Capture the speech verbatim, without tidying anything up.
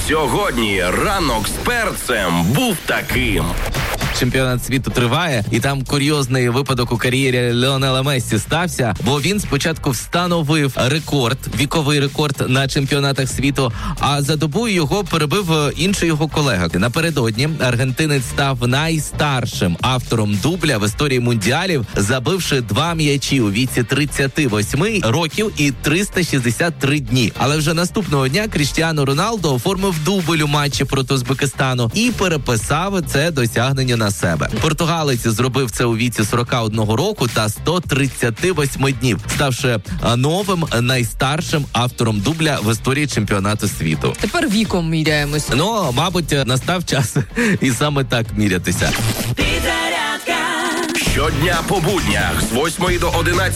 Сьогодні ранок з перцем був таким. Чемпіонат світу триває, і там курйозний випадок у кар'єрі Ліонела Мессі стався, бо він спочатку встановив рекорд, віковий рекорд на чемпіонатах світу, а за добу його перебив інший його колега. Напередодні аргентинець став найстаршим автором дубля в історії мундіалів, забивши два м'ячі у віці тридцяти восьми років і триста шістдесят три дні. Але вже наступного дня Кріштіану Роналдо оформив дубль у матчі проти Узбекистану і переписав це досягнення на себе. Португалець зробив це у віці сорока одного року та ста тридцяти восьми днів, ставши новим найстаршим автором дубля в історії чемпіонату світу. Тепер віком міряємось. Ну, мабуть, настав час і саме так мірятися. Щодня по буднях з восьмої до одинадцятої